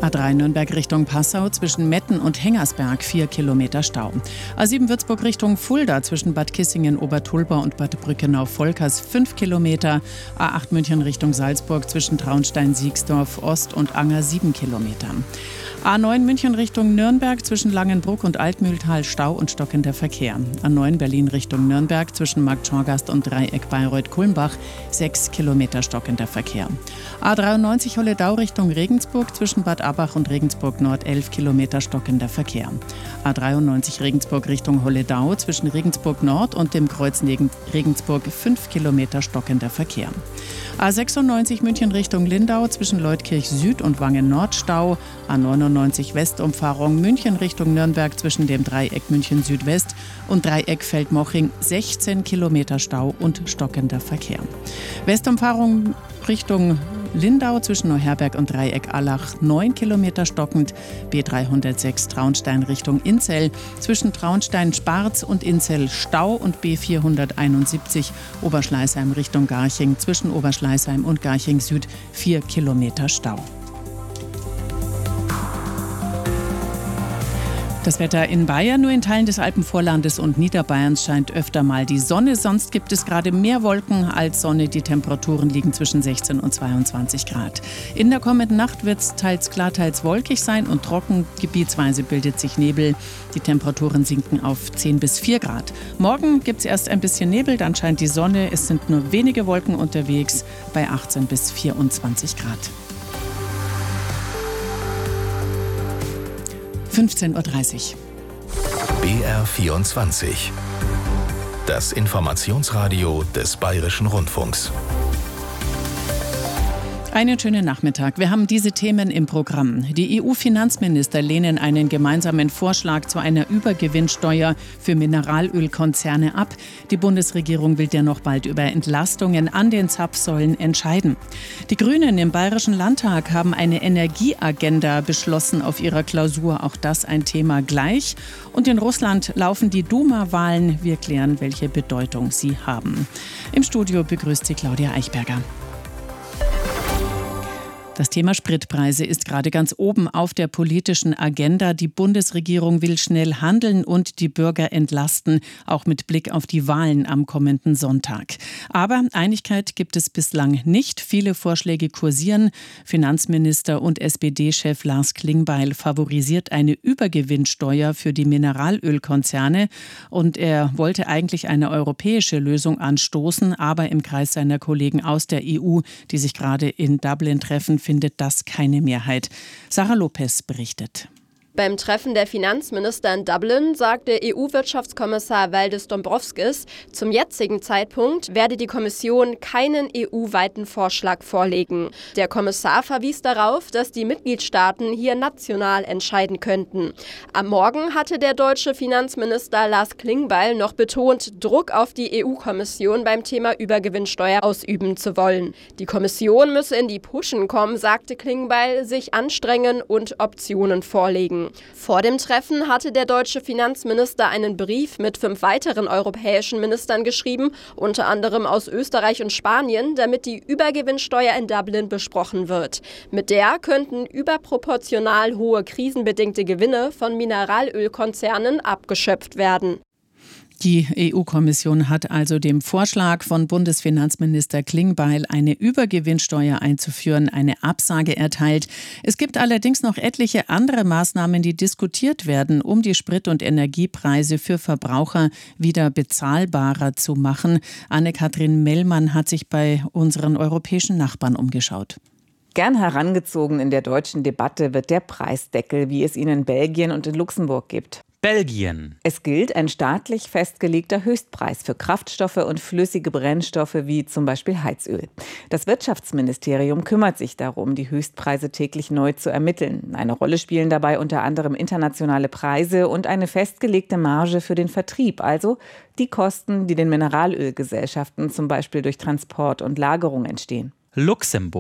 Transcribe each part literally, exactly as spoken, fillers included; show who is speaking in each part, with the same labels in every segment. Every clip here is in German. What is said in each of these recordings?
Speaker 1: A drei Nürnberg Richtung Passau zwischen Metten und Hengersberg vier Kilometer Stau. A sieben Würzburg Richtung Fulda zwischen Bad Kissingen, Obertulba und Bad Brückenau-Volkers fünf Kilometer. A acht München Richtung Salzburg zwischen Traunstein-Siegsdorf Ost und Anger sieben Kilometer. A neun München Richtung Nürnberg zwischen Langenbruck und Altmühltal Stau und stockender Verkehr. A neun Berlin Richtung Nürnberg zwischen Marktschorgast und Dreieck Bayreuth-Kulmbach sechs Kilometer stockender Verkehr. A dreiundneunzig Holledau Richtung Regensburg zwischen Bad Abbach und Regensburg Nord elf Kilometer stockender Verkehr. A dreiundneunzig Regensburg Richtung Holledau zwischen Regensburg Nord und dem Kreuz Regensburg fünf Kilometer stockender Verkehr. A sechsundneunzig München Richtung Lindau zwischen Leutkirch Süd und Wangen Nord Stau. A neunundneunzig Westumfahrung München Richtung Nürnberg zwischen dem Dreieck München Südwest und Dreieck Feldmoching sechzehn Kilometer Stau und stockender Verkehr. Westumfahrung Richtung Lindau zwischen Neuherberg und Dreieck Allach neun Kilometer stockend. B dreihundertsechs Traunstein Richtung Inzell zwischen Traunstein-Sparz und Inzell Stau und B vierhunderteinundsiebzig Oberschleißheim Richtung Garching zwischen Oberschleißheim und Garching Süd vier Kilometer Stau. Das Wetter in Bayern, nur in Teilen des Alpenvorlandes und Niederbayerns scheint öfter mal die Sonne. Sonst gibt es gerade mehr Wolken als Sonne. Die Temperaturen liegen zwischen sechzehn und zweiundzwanzig Grad. In der kommenden Nacht wird es teils klar, teils wolkig sein und trocken. Gebietsweise bildet sich Nebel. Die Temperaturen sinken auf zehn bis vier Grad. Morgen gibt es erst ein bisschen Nebel, dann scheint die Sonne. Es sind nur wenige Wolken unterwegs bei achtzehn bis vierundzwanzig Grad. fünfzehn Uhr dreißig.
Speaker 2: B R vierundzwanzig. Das Informationsradio des Bayerischen Rundfunks.
Speaker 1: Einen schönen Nachmittag. Wir haben diese Themen im Programm. Die E U-Finanzminister lehnen einen gemeinsamen Vorschlag zu einer Übergewinnsteuer für Mineralölkonzerne ab. Die Bundesregierung will dennoch bald über Entlastungen an den Zapfsäulen entscheiden. Die Grünen im Bayerischen Landtag haben eine Energieagenda beschlossen auf ihrer Klausur. Auch das ein Thema gleich. Und in Russland laufen die Duma-Wahlen. Wir klären, welche Bedeutung sie haben. Im Studio begrüßt sie Claudia Eichberger. Das Thema Spritpreise ist gerade ganz oben auf der politischen Agenda. Die Bundesregierung will schnell handeln und die Bürger entlasten, auch mit Blick auf die Wahlen am kommenden Sonntag. Aber Einigkeit gibt es bislang nicht. Viele Vorschläge kursieren. Finanzminister und S P D-Chef Lars Klingbeil favorisiert eine Übergewinnsteuer für die Mineralölkonzerne. Und er wollte eigentlich eine europäische Lösung anstoßen, aber im Kreis seiner Kollegen aus der E U, die sich gerade in Dublin treffen, findet das keine Mehrheit. Sarah Lopez berichtet.
Speaker 3: Beim Treffen der Finanzminister in Dublin sagte E U-Wirtschaftskommissar Valdis Dombrovskis, zum jetzigen Zeitpunkt werde die Kommission keinen E U-weiten Vorschlag vorlegen. Der Kommissar verwies darauf, dass die Mitgliedstaaten hier national entscheiden könnten. Am Morgen hatte der deutsche Finanzminister Lars Klingbeil noch betont, Druck auf die E U-Kommission beim Thema Übergewinnsteuer ausüben zu wollen. Die Kommission müsse in die Puschen kommen, sagte Klingbeil, sich anstrengen und Optionen vorlegen. Vor dem Treffen hatte der deutsche Finanzminister einen Brief mit fünf weiteren europäischen Ministern geschrieben, unter anderem aus Österreich und Spanien, damit die Übergewinnsteuer in Dublin besprochen wird. Mit der könnten überproportional hohe krisenbedingte Gewinne von Mineralölkonzernen abgeschöpft werden.
Speaker 1: Die E U-Kommission hat also dem Vorschlag von Bundesfinanzminister Klingbeil, eine Übergewinnsteuer einzuführen, eine Absage erteilt. Es gibt allerdings noch etliche andere Maßnahmen, die diskutiert werden, um die Sprit- und Energiepreise für Verbraucher wieder bezahlbarer zu machen. Anne-Kathrin Mellmann hat sich bei unseren europäischen Nachbarn umgeschaut.
Speaker 4: Gern herangezogen in der deutschen Debatte wird der Preisdeckel, wie es ihn in Belgien und in Luxemburg gibt.
Speaker 5: Belgien.
Speaker 4: Es gilt ein staatlich festgelegter Höchstpreis für Kraftstoffe und flüssige Brennstoffe wie zum Beispiel Heizöl. Das Wirtschaftsministerium kümmert sich darum, die Höchstpreise täglich neu zu ermitteln. Eine Rolle spielen dabei unter anderem internationale Preise und eine festgelegte Marge für den Vertrieb, also die Kosten, die den Mineralölgesellschaften zum Beispiel durch Transport und Lagerung entstehen.
Speaker 5: Luxemburg.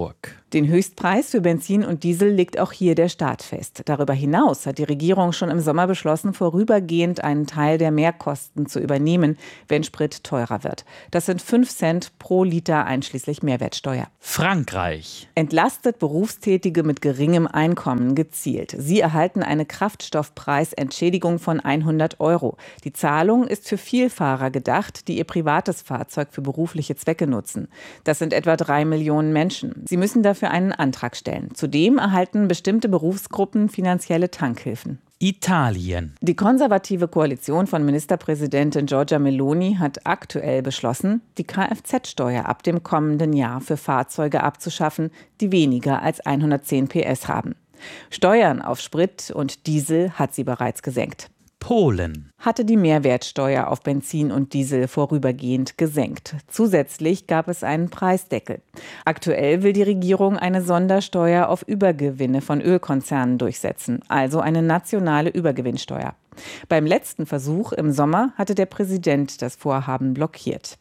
Speaker 4: Den Höchstpreis für Benzin und Diesel legt auch hier der Staat fest. Darüber hinaus hat die Regierung schon im Sommer beschlossen, vorübergehend einen Teil der Mehrkosten zu übernehmen, wenn Sprit teurer wird. Das sind fünf Cent pro Liter einschließlich Mehrwertsteuer.
Speaker 5: Frankreich
Speaker 4: entlastet Berufstätige mit geringem Einkommen gezielt. Sie erhalten eine Kraftstoffpreisentschädigung von hundert Euro. Die Zahlung ist für Vielfahrer gedacht, die ihr privates Fahrzeug für berufliche Zwecke nutzen. Das sind etwa drei Millionen Menschen. Sie müssen dafür für einen Antrag stellen. Zudem erhalten bestimmte Berufsgruppen finanzielle Tankhilfen.
Speaker 5: Italien.
Speaker 4: Die konservative Koalition von Ministerpräsidentin Giorgia Meloni hat aktuell beschlossen, die Kfz-Steuer ab dem kommenden Jahr für Fahrzeuge abzuschaffen, die weniger als hundertzehn P S haben. Steuern auf Sprit und Diesel hat sie bereits gesenkt.
Speaker 5: Polen
Speaker 4: hatte die Mehrwertsteuer auf Benzin und Diesel vorübergehend gesenkt. Zusätzlich gab es einen Preisdeckel. Aktuell will die Regierung eine Sondersteuer auf Übergewinne von Ölkonzernen durchsetzen, also eine nationale Übergewinnsteuer. Beim letzten Versuch im Sommer hatte der Präsident das Vorhaben blockiert.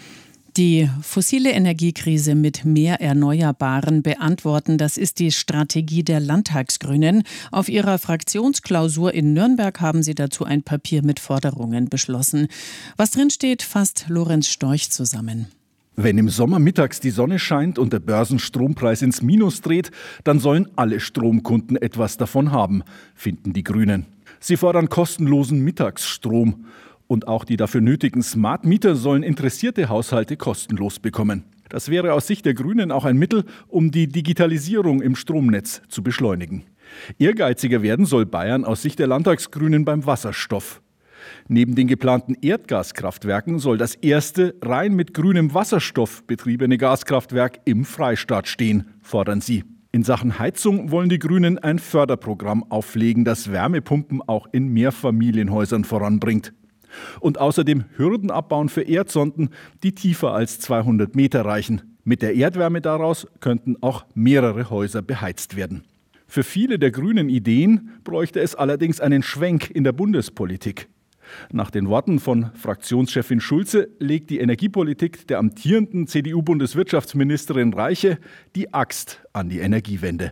Speaker 1: Die fossile Energiekrise mit mehr Erneuerbaren beantworten, das ist die Strategie der Landtagsgrünen. Auf ihrer Fraktionsklausur in Nürnberg haben sie dazu ein Papier mit Forderungen beschlossen. Was drinsteht, fasst Lorenz Storch zusammen.
Speaker 6: Wenn im Sommer mittags die Sonne scheint und der Börsenstrompreis ins Minus dreht, dann sollen alle Stromkunden etwas davon haben, finden die Grünen. Sie fordern kostenlosen Mittagsstrom. Und auch die dafür nötigen Smart Meter sollen interessierte Haushalte kostenlos bekommen. Das wäre aus Sicht der Grünen auch ein Mittel, um die Digitalisierung im Stromnetz zu beschleunigen. Ehrgeiziger werden soll Bayern aus Sicht der Landtagsgrünen beim Wasserstoff. Neben den geplanten Erdgaskraftwerken soll das erste rein mit grünem Wasserstoff betriebene Gaskraftwerk im Freistaat stehen, fordern sie. In Sachen Heizung wollen die Grünen ein Förderprogramm auflegen, das Wärmepumpen auch in Mehrfamilienhäusern voranbringt. Und außerdem Hürden abbauen für Erdsonden, die tiefer als zweihundert Meter reichen. Mit der Erdwärme daraus könnten auch mehrere Häuser beheizt werden. Für viele der grünen Ideen bräuchte es allerdings einen Schwenk in der Bundespolitik. Nach den Worten von Fraktionschefin Schulze legt die Energiepolitik der amtierenden C D U-Bundeswirtschaftsministerin Reiche die Axt an die Energiewende.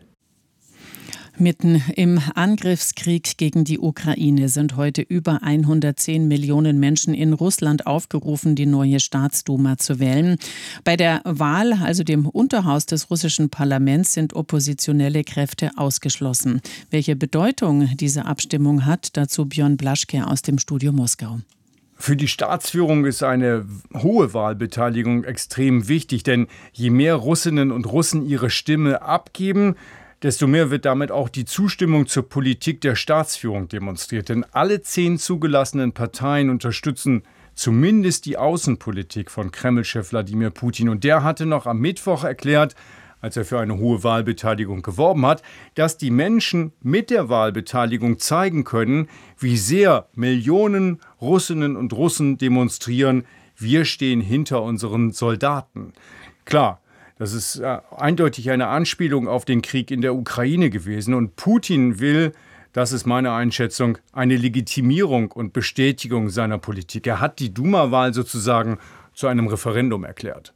Speaker 1: Mitten im Angriffskrieg gegen die Ukraine sind heute über hundertzehn Millionen Menschen in Russland aufgerufen, die neue Staatsduma zu wählen. Bei der Wahl, also dem Unterhaus des russischen Parlaments, sind oppositionelle Kräfte ausgeschlossen. Welche Bedeutung diese Abstimmung hat, dazu Björn Blaschke aus dem Studio Moskau.
Speaker 7: Für die Staatsführung ist eine hohe Wahlbeteiligung extrem wichtig, denn je mehr Russinnen und Russen ihre Stimme abgeben, desto mehr wird damit auch die Zustimmung zur Politik der Staatsführung demonstriert. Denn alle zehn zugelassenen Parteien unterstützen zumindest die Außenpolitik von Kreml-Chef Wladimir Putin. Und der hatte noch am Mittwoch erklärt, als er für eine hohe Wahlbeteiligung geworben hat, dass die Menschen mit der Wahlbeteiligung zeigen können, wie sehr Millionen Russinnen und Russen demonstrieren, wir stehen hinter unseren Soldaten. Klar, das ist äh, eindeutig eine Anspielung auf den Krieg in der Ukraine gewesen. Und Putin will, das ist meine Einschätzung, eine Legitimierung und Bestätigung seiner Politik. Er hat die Duma-Wahl sozusagen zu einem Referendum erklärt.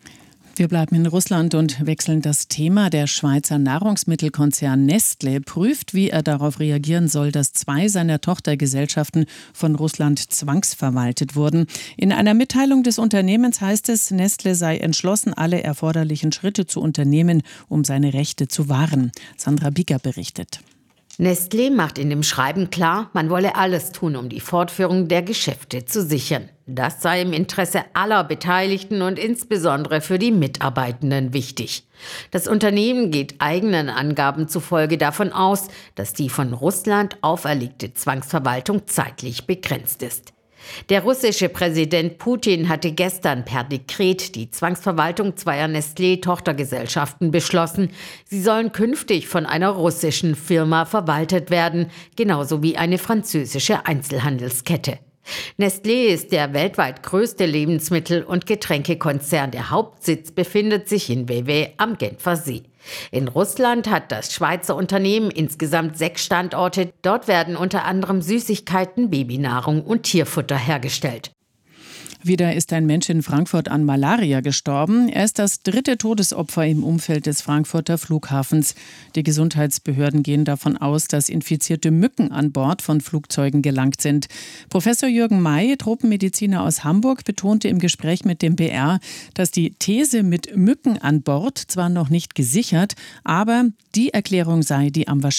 Speaker 1: Wir bleiben in Russland und wechseln das Thema. Der Schweizer Nahrungsmittelkonzern Nestlé prüft, wie er darauf reagieren soll, dass zwei seiner Tochtergesellschaften von Russland zwangsverwaltet wurden. In einer Mitteilung des Unternehmens heißt es, Nestlé sei entschlossen, alle erforderlichen Schritte zu unternehmen, um seine Rechte zu wahren. Sandra Bieger berichtet.
Speaker 8: Nestlé macht in dem Schreiben klar, man wolle alles tun, um die Fortführung der Geschäfte zu sichern. Das sei im Interesse aller Beteiligten und insbesondere für die Mitarbeitenden wichtig. Das Unternehmen geht eigenen Angaben zufolge davon aus, dass die von Russland auferlegte Zwangsverwaltung zeitlich begrenzt ist. Der russische Präsident Putin hatte gestern per Dekret die Zwangsverwaltung zweier Nestlé-Tochtergesellschaften beschlossen. Sie sollen künftig von einer russischen Firma verwaltet werden, genauso wie eine französische Einzelhandelskette. Nestlé ist der weltweit größte Lebensmittel- und Getränkekonzern. Der Hauptsitz befindet sich in Vevey am Genfer See. In Russland hat das Schweizer Unternehmen insgesamt sechs Standorte. Dort werden unter anderem Süßigkeiten, Babynahrung und Tierfutter hergestellt.
Speaker 1: Wieder ist ein Mensch in Frankfurt an Malaria gestorben. Er ist das dritte Todesopfer im Umfeld des Frankfurter Flughafens. Die Gesundheitsbehörden gehen davon aus, dass infizierte Mücken an Bord von Flugzeugen gelangt sind. Professor Jürgen May, Tropenmediziner aus Hamburg, betonte im Gespräch mit dem B R, dass die These mit Mücken an Bord zwar noch nicht gesichert, aber die Erklärung sei die am wahrscheinlichsten